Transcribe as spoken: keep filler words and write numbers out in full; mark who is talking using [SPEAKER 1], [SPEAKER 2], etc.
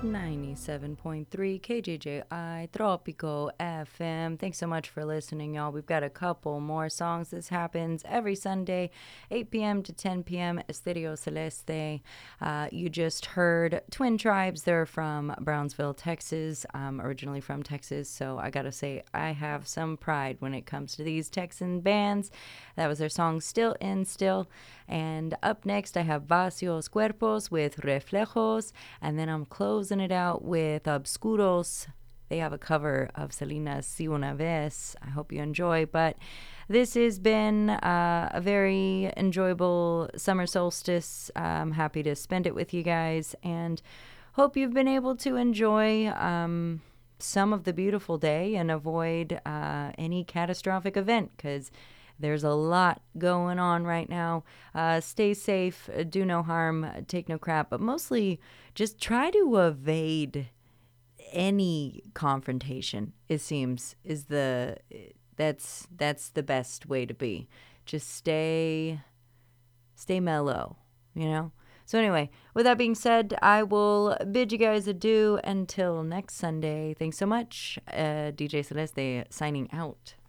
[SPEAKER 1] ninety-seven point three K J J I Tropico F M. Thanks so much for listening, y'all. We've got a couple more songs. This happens every Sunday, eight p.m. to ten p.m. Stereo Celeste. Uh, you just heard Twin Tribes. They're from Brownsville, Texas, um, originally from Texas. So I gotta say, I have some pride when it comes to these Texan bands. That was their song Still in Still. And up next, I have Vacios Cuerpos with Reflejos. And then I'm closing it out with Obscuros. They have a cover of Selena's Si Una Vez. I hope you enjoy. But this has been uh, a very enjoyable summer solstice. I'm happy to spend it with you guys. And hope you've been able to enjoy um, some of the beautiful day and avoid uh, any catastrophic event, because there's a lot going on right now. Uh, stay safe, uh, do no harm, uh, take no crap, but mostly just try to evade any confrontation. It seems is the that's that's the best way to be. Just stay stay mellow, you know. So anyway, with that being said, I will bid you guys adieu until next Sunday. Thanks so much. Uh, D J Celeste signing out.